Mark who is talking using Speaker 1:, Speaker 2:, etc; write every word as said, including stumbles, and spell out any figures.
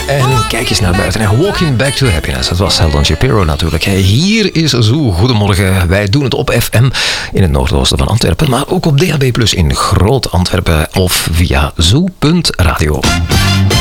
Speaker 1: En kijk eens naar buiten. En Walking Back to Happiness. Dat was Sheldon Shapiro natuurlijk. Hier is Zoo. Goedemorgen. Wij doen het op F M in het noordoosten van Antwerpen. Maar ook op D A B plus in Groot Antwerpen. Of via zoo punt radio.